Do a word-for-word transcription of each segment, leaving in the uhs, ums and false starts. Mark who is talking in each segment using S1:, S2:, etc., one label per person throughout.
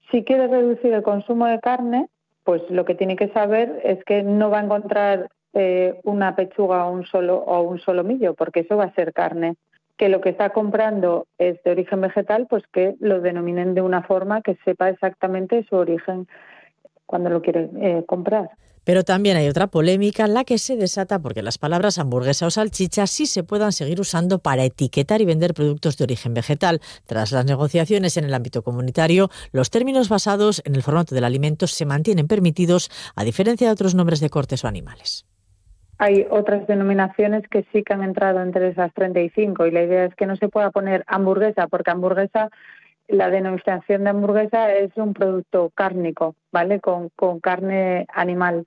S1: si quiere reducir el consumo de carne, pues lo que tiene que saber es que no va a encontrar eh, una pechuga o un solo o un solomillo, porque eso va a ser carne. Que lo que está comprando es de origen vegetal, pues que lo denominen de una forma que sepa exactamente su origen cuando lo quiere eh, comprar.
S2: Pero también hay otra polémica, la que se desata porque las palabras hamburguesa o salchicha sí se puedan seguir usando para etiquetar y vender productos de origen vegetal. Tras las negociaciones en el ámbito comunitario, los términos basados en el formato del alimento se mantienen permitidos, a diferencia de otros nombres de cortes o animales.
S1: Hay otras denominaciones que sí que han entrado entre esas treinta y cinco y la idea es que no se pueda poner hamburguesa, porque hamburguesa, la denominación de hamburguesa es un producto cárnico, ¿vale? Con, con carne animal.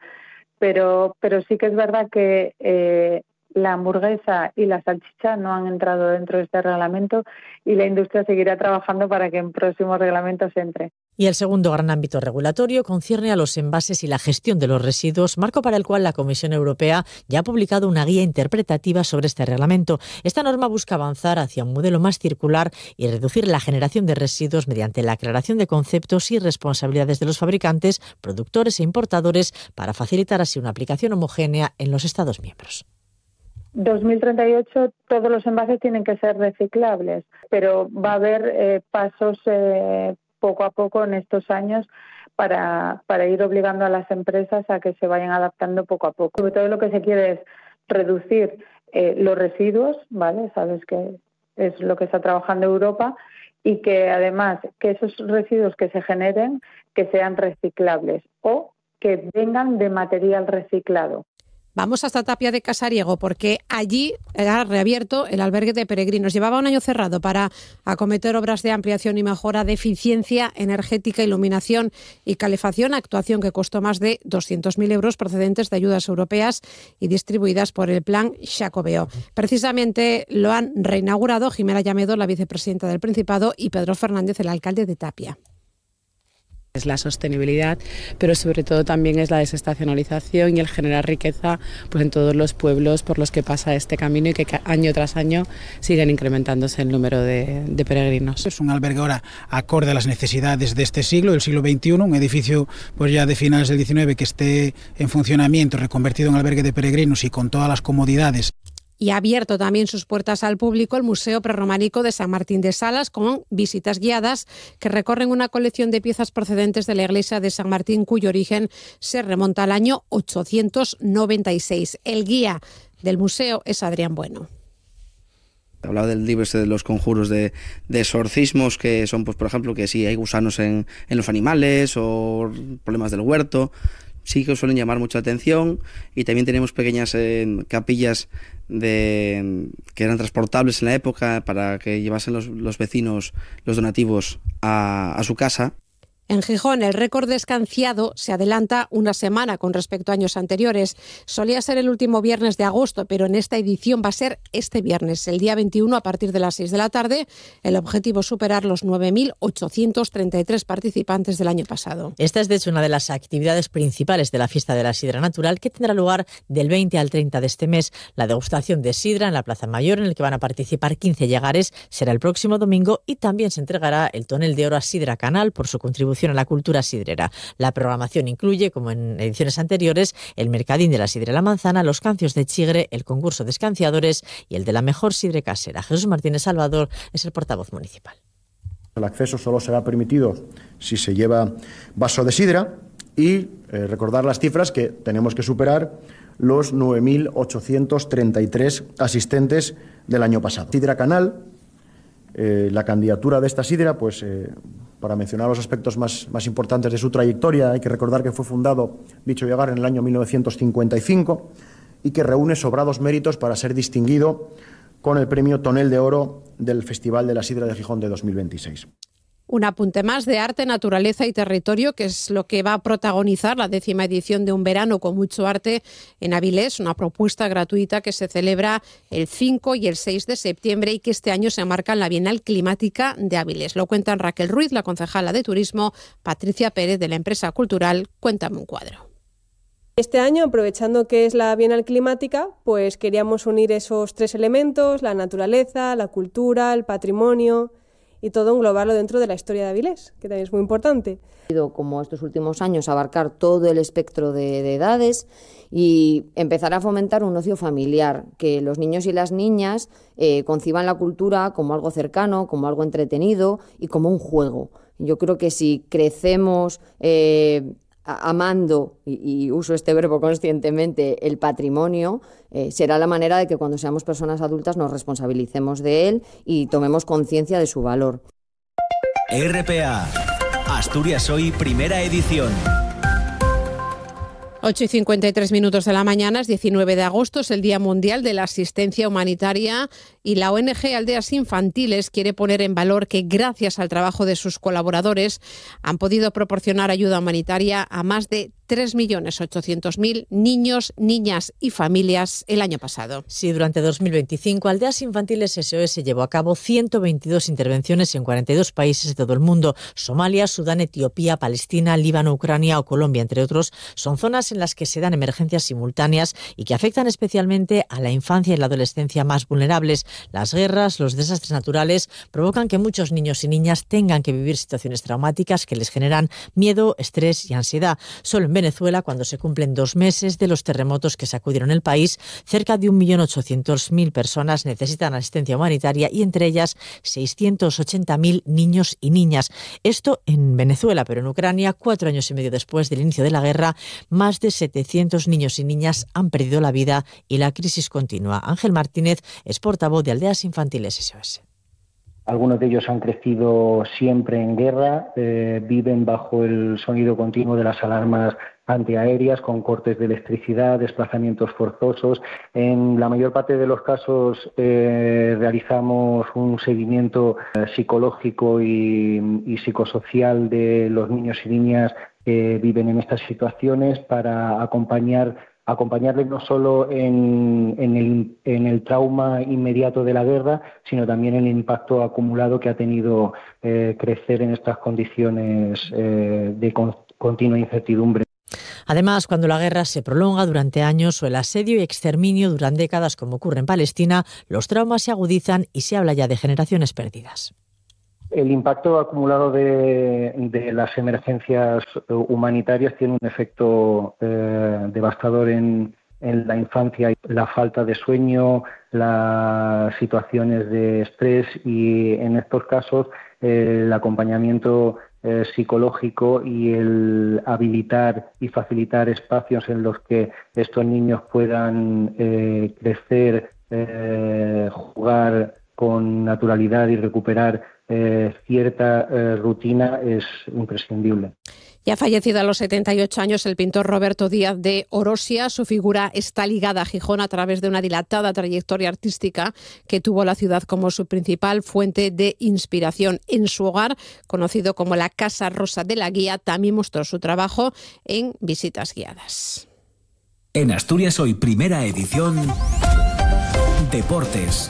S1: Pero, pero sí que es verdad que eh, la hamburguesa y la salchicha no han entrado dentro de este reglamento y la industria seguirá trabajando para que en próximos reglamentos entre.
S2: Y el segundo gran ámbito regulatorio concierne a los envases y la gestión de los residuos, marco para el cual la Comisión Europea ya ha publicado una guía interpretativa sobre este reglamento. Esta norma busca avanzar hacia un modelo más circular y reducir la generación de residuos mediante la aclaración de conceptos y responsabilidades de los fabricantes, productores e importadores para facilitar así una aplicación homogénea en los Estados miembros.
S1: dos mil treinta y ocho todos los envases tienen que ser reciclables, pero va a haber eh, pasos eh, poco a poco en estos años para, para ir obligando a las empresas a que se vayan adaptando poco a poco. Sobre todo lo que se quiere es reducir eh, los residuos, ¿vale? Sabes que es lo que está trabajando Europa, y que además que esos residuos que se generen que sean reciclables o que vengan de material reciclado.
S3: Vamos hasta Tapia de Casariego porque allí ha reabierto el albergue de peregrinos. Llevaba un año cerrado para acometer obras de ampliación y mejora de eficiencia energética, iluminación y calefacción, actuación que costó más de doscientos mil euros procedentes de ayudas europeas y distribuidas por el Plan Xacobeo. Precisamente lo han reinaugurado Jimena Llamedo, la vicepresidenta del Principado, y Pedro Fernández, el alcalde de Tapia.
S4: Es la sostenibilidad, pero sobre todo también es la desestacionalización y el generar riqueza pues en todos los pueblos por los que pasa este camino y que año tras año siguen incrementándose el número de, de peregrinos.
S5: Es un albergue ahora acorde a las necesidades de este siglo, del siglo veintiuno, un edificio pues ya de finales del diecinueve que esté en funcionamiento, reconvertido en albergue de peregrinos y con todas las comodidades.
S3: Y ha abierto también sus puertas al público el Museo Prerrománico de San Martín de Salas, con visitas guiadas que recorren una colección de piezas procedentes de la iglesia de San Martín, cuyo origen se remonta al año ochocientos noventa y seis. El guía del museo es Adrián Bueno.
S6: Hablaba del libro este de los conjuros de, de exorcismos, que son, pues por ejemplo, que si hay gusanos en, en los animales o problemas del huerto. Sí que suelen llamar mucha atención, y también tenemos pequeñas eh, capillas de, que eran transportables en la época para que llevasen los, los vecinos los donativos a, a su casa.
S3: En Gijón, el récord de escanciado se adelanta una semana con respecto a años anteriores. Solía ser el último viernes de agosto, pero en esta edición va a ser este viernes, el día veintiuno, a partir de las seis de la tarde. El objetivo es superar los nueve mil ochocientos treinta y tres participantes del año pasado.
S2: Esta es, de hecho, una de las actividades principales de la Fiesta de la Sidra Natural, que tendrá lugar del veinte al treinta de este mes. La degustación de sidra en la Plaza Mayor, en el que van a participar quince llegares, será el próximo domingo, y también se entregará el tonel de oro a Sidra Canal por su contribución a la cultura sidrera. La programación incluye, como en ediciones anteriores, el mercadín de la sidra La Manzana, los cancios de Chigre, el concurso de escanciadores y el de la mejor sidra casera. Jesús Martínez Salvador es el portavoz municipal.
S7: El acceso solo será permitido si se lleva vaso de sidra y eh, recordar las cifras, que tenemos que superar los nueve mil ochocientos treinta y tres asistentes del año pasado. Sidra Canal, eh, la candidatura de esta sidra, pues eh, para mencionar los aspectos más, más importantes de su trayectoria, hay que recordar que fue fundado dicho llegar en el año mil novecientos cincuenta y cinco y que reúne sobrados méritos para ser distinguido con el premio Tonel de Oro del Festival de la Sidra de Gijón de dos mil veintiséis.
S3: Un apunte más de arte, naturaleza y territorio, que es lo que va a protagonizar la décima edición de Un Verano con Mucho Arte en Avilés, una propuesta gratuita que se celebra el cinco y el seis de septiembre y que este año se marca en la Bienal Climática de Avilés. Lo cuentan Raquel Ruiz, la concejala de Turismo, Patricia Pérez, de la empresa cultural Cuéntame un Cuadro.
S8: Este año, aprovechando que es la Bienal Climática, pues queríamos unir esos tres elementos: la naturaleza, la cultura, el patrimonio, y todo englobarlo dentro de la historia de Avilés, que también es muy importante.
S9: Como estos últimos años, abarcar todo el espectro de, de edades y empezar a fomentar un ocio familiar, que los niños y las niñas eh, conciban la cultura como algo cercano, como algo entretenido y como un juego. Yo creo que si crecemos eh, amando, y, y uso este verbo conscientemente, el patrimonio, eh, será la manera de que cuando seamos personas adultas nos responsabilicemos de él y tomemos conciencia de su valor.
S10: R P A, Asturias Hoy, primera edición.
S3: ocho y cincuenta y tres minutos de la mañana, es diecinueve de agosto, es el Día Mundial de la Asistencia Humanitaria y la O N G Aldeas Infantiles quiere poner en valor que gracias al trabajo de sus colaboradores han podido proporcionar ayuda humanitaria a más de tres millones ochocientos mil niños, niñas y familias el año pasado.
S2: Sí, durante dos mil veinticinco, Aldeas Infantiles S O S llevó a cabo ciento veintidós intervenciones en cuarenta y dos países de todo el mundo. Somalia, Sudán, Etiopía, Palestina, Líbano, Ucrania o Colombia, entre otros, son zonas en las que se dan emergencias simultáneas y que afectan especialmente a la infancia y la adolescencia más vulnerables. Las guerras, los desastres naturales provocan que muchos niños y niñas tengan que vivir situaciones traumáticas que les generan miedo, estrés y ansiedad. Solo en Venezuela, cuando se cumplen dos meses de los terremotos que sacudieron el país, cerca de un millón ochocientos mil personas necesitan asistencia humanitaria y entre ellas seiscientos ochenta mil niños y niñas. Esto en Venezuela, pero en Ucrania, cuatro años y medio después del inicio de la guerra, más de setecientos niños y niñas han perdido la vida y la crisis continúa. Ángel Martínez es portavoz de Aldeas Infantiles S O S.
S11: Algunos de ellos han crecido siempre en guerra, eh, viven bajo el sonido continuo de las alarmas antiaéreas, con cortes de electricidad, desplazamientos forzosos. En la mayor parte de los casos eh, realizamos un seguimiento eh, psicológico y, y psicosocial de los niños y niñas que viven en estas situaciones para acompañar acompañarles no solo en, en, el, en el trauma inmediato de la guerra, sino también en el impacto acumulado que ha tenido eh, crecer en estas condiciones eh, de con, continua incertidumbre.
S2: Además, cuando la guerra se prolonga durante años o el asedio y exterminio duran décadas, como ocurre en Palestina, los traumas se agudizan y se habla ya de generaciones perdidas.
S11: El impacto acumulado de, de las emergencias humanitarias tiene un efecto eh, devastador en, en la infancia, la falta de sueño, las situaciones de estrés y en estos casos eh, el acompañamiento eh, psicológico y el habilitar y facilitar espacios en los que estos niños puedan eh, crecer, eh, jugar con naturalidad y recuperar Eh, cierta eh, rutina es imprescindible.
S3: Ya fallecido a los setenta y ocho años el pintor Roberto Díaz de Orosia, su figura está ligada a Gijón a través de una dilatada trayectoria artística que tuvo la ciudad como su principal fuente de inspiración. En su hogar, conocido como la Casa Rosa de la Guía, también mostró su trabajo en visitas guiadas.
S10: En Asturias Hoy, primera edición, Deportes.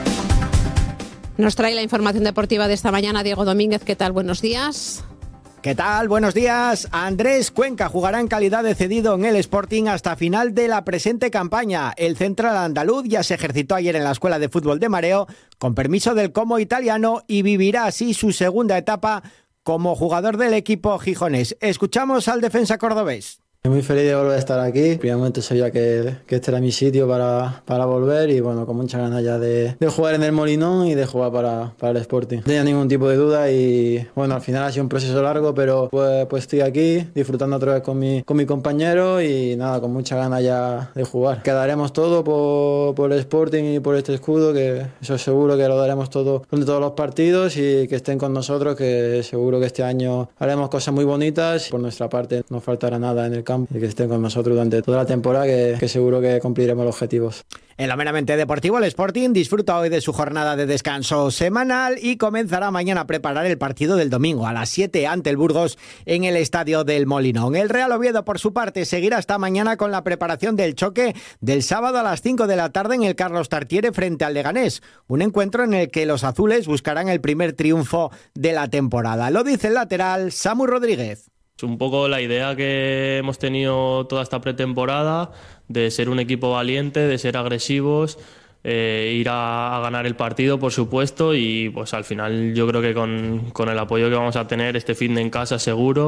S3: Nos trae la información deportiva de esta mañana Diego Domínguez. ¿Qué tal? Buenos días.
S12: ¿Qué tal? Buenos días. Andrés Cuenca jugará en calidad de cedido en el Sporting hasta final de la presente campaña. El central andaluz ya se ejercitó ayer en la Escuela de Fútbol de Mareo con permiso del Como italiano y vivirá así su segunda etapa como jugador del equipo gijonés. Escuchamos al defensa cordobés.
S13: Estoy muy feliz de volver a estar aquí. Primeramente sabía que, que este era mi sitio para, para volver y bueno, con muchas ganas ya de, de jugar en el Molinón y de jugar para, para el Sporting. No tenía ningún tipo de duda y bueno, al final ha sido un proceso largo, pero pues, pues estoy aquí disfrutando otra vez con mi, con mi compañero y nada, con muchas ganas ya de jugar. Quedaremos todo por, por el Sporting y por este escudo, que eso seguro que lo daremos todo durante todos los partidos y que estén con nosotros, que seguro que este año haremos cosas muy bonitas. Por nuestra parte no faltará nada en el campo y que estén con nosotros durante toda la temporada, que, que seguro que cumpliremos los objetivos.
S12: En lo meramente deportivo, el Sporting disfruta hoy de su jornada de descanso semanal y comenzará mañana a preparar el partido del domingo a las siete ante el Burgos en el Estadio del Molinón. El Real Oviedo, por su parte, seguirá hasta mañana con la preparación del choque del sábado a las cinco de la tarde en el Carlos Tartiere frente al Leganés. Un encuentro en el que los azules buscarán el primer triunfo de la temporada. Lo dice el lateral Samu Rodríguez.
S14: Un poco la idea que hemos tenido toda esta pretemporada de ser un equipo valiente, de ser agresivos, eh, ir a, a ganar el partido, por supuesto, y pues al final yo creo que con, con el apoyo que vamos a tener este fin de en casa seguro.